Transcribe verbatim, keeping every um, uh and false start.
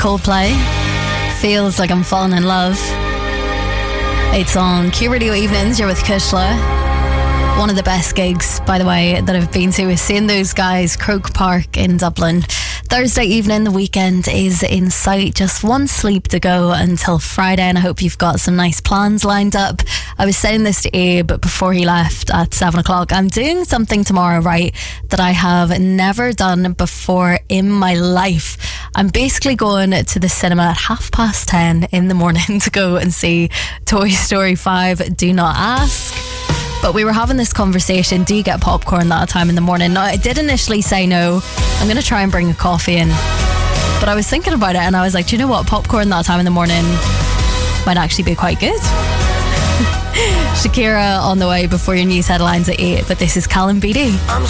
Coldplay. Feels like I'm falling in love. It's on Q Radio Evenings. You're with Kushla. One of the best gigs, by the way, that I've been to is seeing those guys, Croke Park in Dublin. Thursday evening, the weekend is in sight. Just one sleep to go until Friday, and I hope you've got some nice plans lined up. I was saying this to Abe before he left at seven o'clock. I'm doing something tomorrow, right, that I have never done before in my life. I'm basically going to the cinema at half past ten in the morning to go and see Toy Story five. Do not ask. But we were having this conversation. Do you get popcorn that time in the morning? Now, I did initially say no. I'm going to try and bring a coffee in. But I was thinking about it and I was like, do you know what? Popcorn that time in the morning might actually be quite good. Shakira on the way before your news headlines at eight. But this is Callum Beatty. I'm